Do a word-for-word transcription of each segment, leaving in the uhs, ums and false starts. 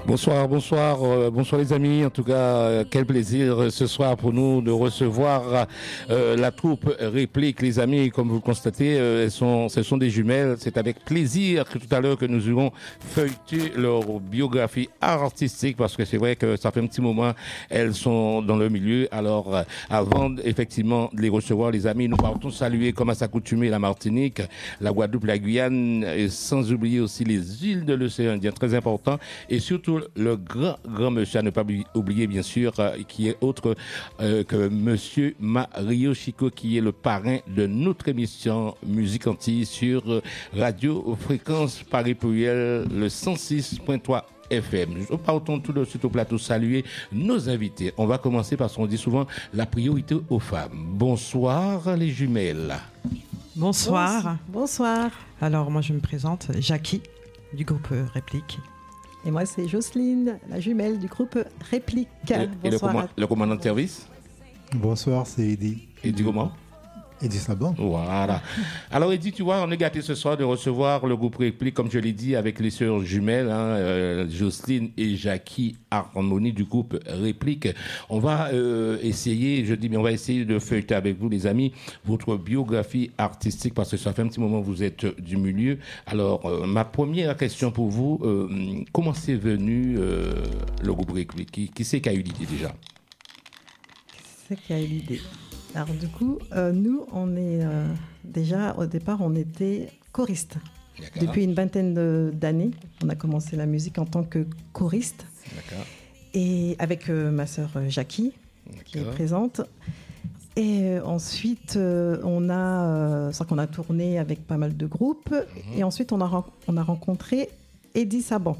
Bonsoir, bonsoir, euh, bonsoir les amis. En tout cas, euh, quel plaisir euh, ce soir pour nous de recevoir euh, la troupe Réplique, les amis. Comme vous le constatez, euh, elles sont, ce sont des jumelles. C'est avec plaisir que tout à l'heure que nous irons feuilleter leur biographie artistique, parce que c'est vrai que ça fait un petit moment elles sont dans le milieu. Alors, euh, avant effectivement de les recevoir, les amis, nous partons saluer comme à s'accoutumer la Martinique, la Guadeloupe, la Guyane, et sans oublier aussi les îles de l'océan Indien, très important, et surtout le grand, grand monsieur, à ne pas oublier bien sûr, euh, qui est autre euh, que monsieur Mario Chico, qui est le parrain de notre émission Musique Antilles sur euh, Radio Fréquence Paris Pluriel, le cent six point trois F M. Nous partons tout de suite au plateau saluer nos invités. On va commencer par ce qu'on dit souvent, la priorité aux femmes. Bonsoir les jumelles. Bonsoir. Bonsoir. Alors moi je me présente, Jackie du groupe Réplique. Et moi, c'est Jocelyne, la jumelle du groupe Réplique. Et, et le, command, le commandant de service. Bonsoir, c'est Eddy. Eddy comment? Eddy Saban. Voilà. Alors Eddy, tu vois, on est gâtés ce soir de recevoir le groupe Réplique, comme je l'ai dit, avec les sœurs jumelles, hein, euh, Jocelyne et Jackie Harmonie du groupe Réplique. On va euh, essayer, je dis, mais on va essayer de feuilleter avec vous, les amis, votre biographie artistique, parce que ça fait un petit moment que vous êtes du milieu. Alors, euh, ma première question pour vous, euh, comment c'est venu euh, le groupe Réplique? Qui, qui c'est qui a eu l'idée déjà? Qui c'est qui a eu l'idée? Alors du coup, euh, nous, on est euh, déjà, au départ, on était choristes. D'accord. Depuis une vingtaine de, d'années, on a commencé la musique en tant que choriste. D'accord. Et avec euh, ma sœur Jackie, D'accord. qui est présente. Et euh, ensuite, euh, on a, euh, c'est qu'on a tourné avec pas mal de groupes. Mm-hmm. Et ensuite, on a, on a rencontré Eddy Saban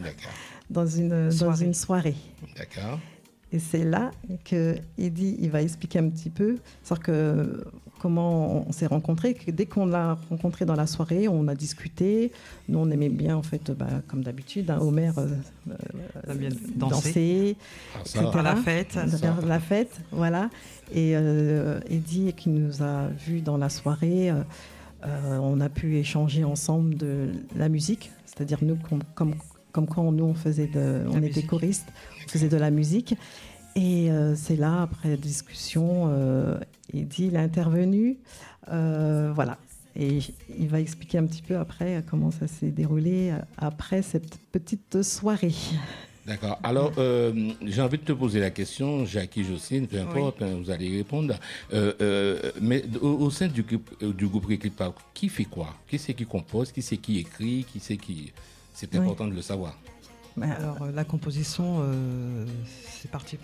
dans une, dans une soirée. D'accord. Et c'est là que Eddy, il va expliquer un petit peu, c'est-à-dire que comment on s'est rencontrés. Que dès qu'on l'a rencontré dans la soirée, on a discuté. Nous, on aimait bien, en fait, bah, comme d'habitude, hein, Homer euh, euh, bien danser, ah, ça. À la fête, ça. la fête, voilà. Et euh, Eddy, qui nous a vus dans la soirée, euh, euh, on a pu échanger ensemble de la musique, c'est-à-dire nous, comme, comme, comme quand nous on faisait, de, on était musique. choristes. On faisait de la musique et euh, c'est là, après discussion, euh, Eddy il est intervenu, euh, voilà. Et il va expliquer un petit peu après comment ça s'est déroulé après cette petite soirée. D'accord. Alors, euh, j'ai envie de te poser la question, Jackie, Jocelyne, peu importe, oui. hein, vous allez répondre. Euh, euh, mais au, au sein du, du groupe Réplique, qui fait quoi? Qui c'est qui compose? Qui c'est qui écrit? Qui c'est qui... C'est important oui. de le savoir. Alors, euh, la composition, euh, c'est parti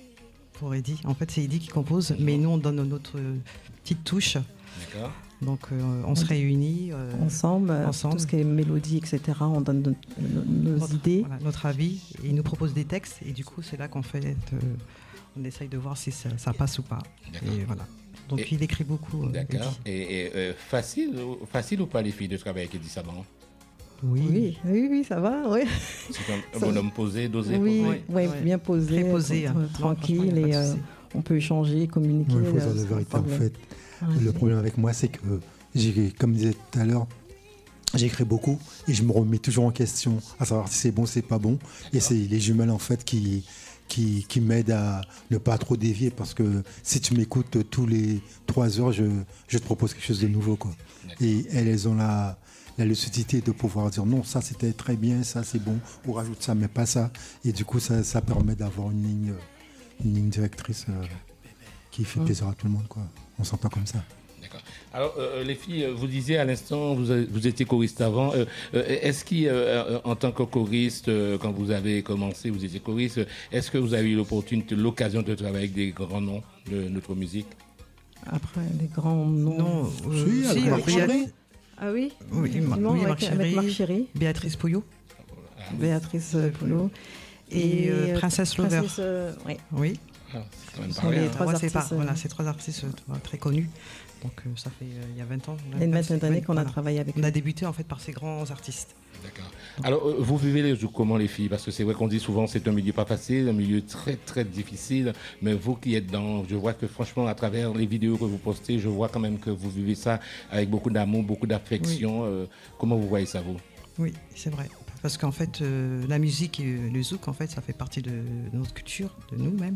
pour Eddy. En fait, c'est Eddy qui compose, mais nous, on donne notre petite touche. D'accord. Donc, euh, on se réunit euh, ensemble, ensemble, tout ce qui est mélodie, et cetera. On donne nos, nos notre, idées. Voilà, notre avis, et il nous propose des textes. Et du coup, c'est là qu'on fait, euh, on essaye de voir si ça, ça passe ou pas. D'accord. Et voilà. Donc, et, il écrit beaucoup. Euh, d'accord. Eddy. Et, et euh, facile, facile ou pas, les filles, de travailler avec Eddy Saban? Oui. oui, oui, oui, ça va, oui. C'est un, un bonhomme posé, dosé. Oui, oui, oui, bien posé, posé, hein. tranquille, et euh, on peut échanger, communiquer. Il faut dire la vérité, en fait. Ouais. Le problème avec moi, c'est que, j'ai, comme je disais tout à l'heure, j'écris beaucoup et je me remets toujours en question, à savoir si c'est bon, si c'est pas bon. Et c'est les jumelles, en fait, qui, qui, qui m'aident à ne pas trop dévier, parce que si tu m'écoutes tous les trois heures, je, je te propose quelque chose de nouveau, quoi. Et elles, elles ont la... la lucidité de pouvoir dire non, ça c'était très bien, ça c'est bon, ou rajoute ça mais pas ça, et du coup ça, ça permet d'avoir une ligne, une ligne directrice euh, qui fait plaisir à tout le monde, quoi. On s'entend comme ça. D'accord. Alors euh, les filles, vous disiez à l'instant, vous, avez, vous étiez choriste avant, euh, euh, est-ce qu'en euh, tant que choriste, euh, quand vous avez commencé, vous étiez choriste, est-ce que vous avez eu l'opportunité, l'occasion de travailler avec des grands noms de notre musique? Après, des grands noms... Non, euh, si, si, alors, il y a... Ah oui, oui, oui, avec, Marc Chéry, avec Marc Chéry, Béatrice Pouillot, ah, oui. Béatrice Pouillot et, et euh, Princesse Lover. Euh, oui. oui. Ah, c'est quand même pareil, les hein. trois ouais, artistes, c'est pas, voilà, c'est trois artistes euh, très connus. Donc euh, ça fait euh, il y a vingt ans. Il y a une vingtaine d'années qu'on voilà. a travaillé avec On eux. a débuté en fait par ces grands artistes. D'accord. Alors, euh, vous vivez les jours comment, les filles? Parce que c'est vrai qu'on dit souvent c'est un milieu pas facile, un milieu très très difficile. Mais vous qui êtes dans, je vois que franchement, à travers les vidéos que vous postez, je vois quand même que vous vivez ça avec beaucoup d'amour, beaucoup d'affection. Oui. Euh, comment vous voyez ça, vous? Oui, c'est vrai. parce qu'en fait, euh, la musique et le zouk, en fait, ça fait partie de, de notre culture, de nous-mêmes.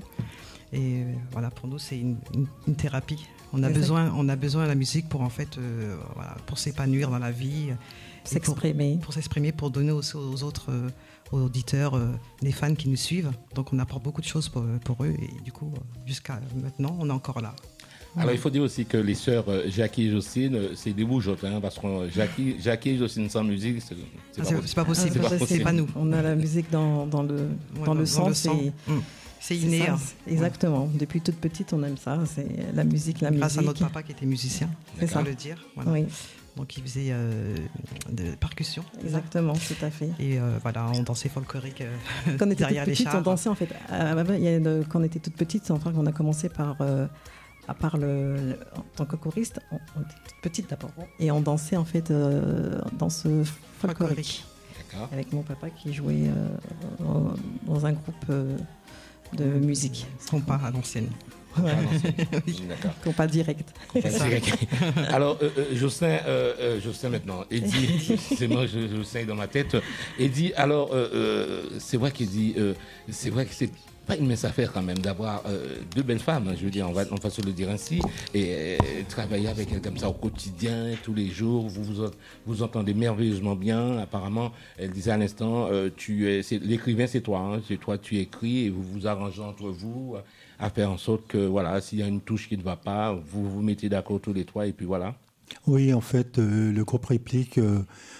Et euh, voilà, pour nous, c'est une, une, une thérapie. On a, besoin, on a besoin de la musique pour, en fait, euh, voilà, pour s'épanouir dans la vie. S'exprimer. Pour, pour s'exprimer, pour donner aussi aux autres, euh, aux auditeurs, euh, les fans qui nous suivent. Donc, on apporte beaucoup de choses pour, pour eux. Et du coup, jusqu'à maintenant, on est encore là. Alors, il faut dire aussi que les sœurs euh, Jackie et Jocelyne, euh, c'est des bougeottes, hein, parce que Jackie, Jackie et Jocelyne sans musique, c'est, c'est, ah, pas, c'est pas possible. Ah, c'est, c'est, pas possible. c'est pas nous. On a la musique dans, dans, le, ouais, dans, dans le sang. Dans le sang. C'est, mmh. c'est inné. C'est ça, hein. c'est, exactement. Depuis toute petite, on aime ça. C'est la musique, la Grâce musique. à notre papa qui était musicien, c'est ça le dire. Voilà. Oui. Donc il faisait euh, de percussion. Exactement, tout à fait. Et euh, voilà, on dansait folklorique euh, quand on était derrière toute les petite, chars. on dansait en fait. Euh, il y a de, quand on était toute petite, enfin, on a commencé par, euh, à part le, le, en tant que choriste, on, on était toute petite d'abord, et on dansait en fait euh, dans ce folklorique. D'accord. Avec mon papa qui jouait euh, dans un groupe euh, de musique. Compas à l'ancienne. Ouais. Oui. D'accord. Compas direct. Compas direct. Alors, euh, euh, Jocelyn, euh, euh, Jocelyn maintenant, Eddie, c'est moi, je, je sais dans ma tête. Eddie, alors, euh, euh, c'est vrai qu'Eddie, euh, c'est vrai que c'est pas une mince affaire quand même d'avoir euh, deux belles femmes, hein, je veux dire, on va, on va se le dire ainsi, et euh, travailler avec elles comme ça au quotidien, tous les jours, vous vous, vous entendez merveilleusement bien. Apparemment, elle disait à l'instant, euh, tu es, c'est, l'écrivain c'est toi, hein, c'est toi, tu écris et vous vous arrangez entre vous à faire en sorte que, voilà, s'il y a une touche qui ne va pas, vous vous mettez d'accord tous les trois et puis voilà. Oui, en fait, euh, le groupe Réplique, euh,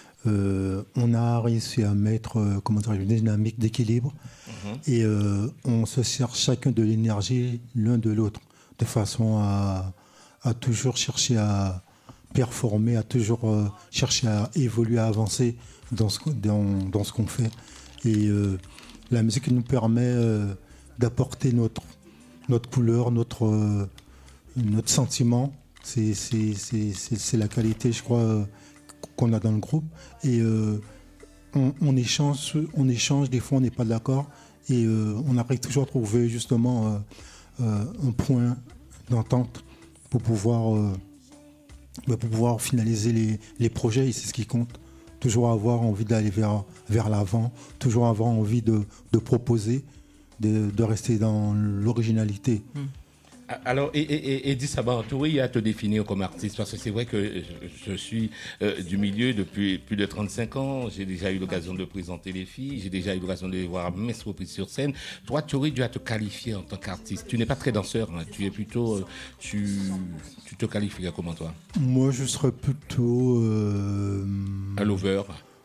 euh, on a réussi à mettre euh, comment dire, une dynamique d'équilibre mm-hmm. et euh, on se sert chacun de l'énergie l'un de l'autre, de façon à, à toujours chercher à performer, à toujours euh, chercher à évoluer, à avancer dans ce, dans, dans ce qu'on fait. Et euh, la musique nous permet euh, d'apporter notre notre couleur, notre, euh, notre sentiment, c'est, c'est, c'est, c'est, c'est la qualité, je crois, euh, qu'on a dans le groupe. Et euh, on, on, échange, on échange, des fois on n'est pas d'accord, et euh, on arrive toujours à trouver justement euh, euh, un point d'entente pour pouvoir, euh, pour pouvoir finaliser les, les projets, et c'est ce qui compte. Toujours avoir envie d'aller vers, vers l'avant, toujours avoir envie de, de proposer, De, de rester dans l'originalité. Alors, et, et, et Eddie Sabantouri à te définir comme artiste, parce que c'est vrai que je, je suis euh, du milieu depuis plus de trente-cinq ans, j'ai déjà eu l'occasion de présenter les filles, j'ai déjà eu l'occasion de les voir maintes reprises sur scène. Toi, tu aurais dû à te qualifier en tant qu'artiste. Tu n'es pas très danseur, hein, tu es plutôt... Euh, tu, tu te qualifierais comment, toi? Moi, je serais plutôt... Euh... Un lover.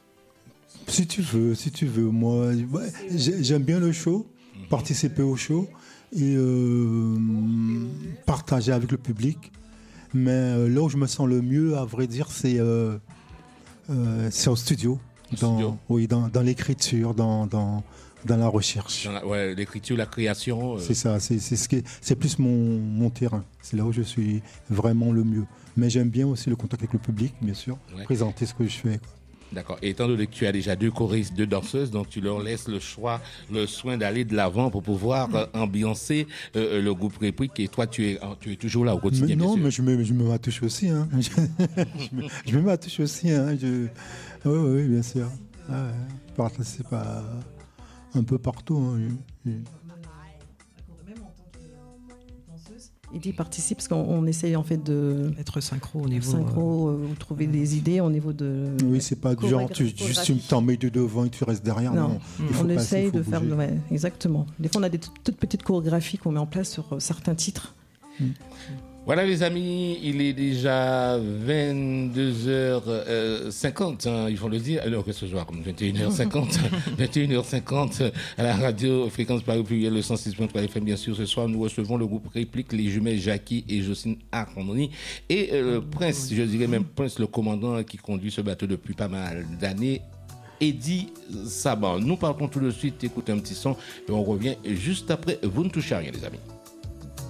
Si tu veux, si tu veux. Moi, ouais, j'aime bien le show. Participer au show et euh, partager avec le public. Mais euh, là où je me sens le mieux, à vrai dire, c'est, euh, euh, c'est au studio. Dans, studio. Oui, dans, dans l'écriture, dans, dans, dans la recherche. Dans la, ouais, l'écriture, la création. Euh... C'est ça, c'est, c'est, ce qui est, c'est plus mon, mon terrain. C'est là où je suis vraiment le mieux. Mais j'aime bien aussi le contact avec le public, bien sûr, ouais. Présenter ce que je fais. D'accord. Et étant donné que tu as déjà deux choristes, deux danseuses, donc tu leur laisses le choix, le soin d'aller de l'avant pour pouvoir euh, ambiancer euh, le groupe Réplique. Et toi, tu es, tu es toujours là au quotidien. Mais non, bien mais je me, je me m'attouche aussi. Hein. je, me, je me m'attouche aussi. Hein. Je... Oui, oui, bien sûr. Ah, ouais. Je participe à un peu partout. Hein. Oui. Il participe parce qu'on on essaye en fait de être synchro au niveau synchro euh, ou trouver des idées au niveau de. Oui, c'est pas du genre tu juste tu t'en mets de devant et tu restes derrière. Non, non. Mmh. On essaye de faire ouais, exactement. Des fois, on a des toutes, toutes petites chorégraphies qu'on met en place sur euh, certains titres. Mmh. Voilà les amis, il est déjà vingt-deux heures cinquante, hein, il faut le dire, alors que ce soir comme vingt et une heures cinquante, vingt et une heures cinquante à la radio Fréquence Paris Pluriel, le cent six point trois F M. Bien sûr, ce soir, nous recevons le groupe Réplique, les jumelles Jackie et Jocelyne Harmonie, et euh, le prince, je dirais même prince, le commandant qui conduit ce bateau depuis pas mal d'années, Eddie Saban. Nous partons tout de suite écouter un petit son et on revient juste après. Vous ne touchez à rien les amis.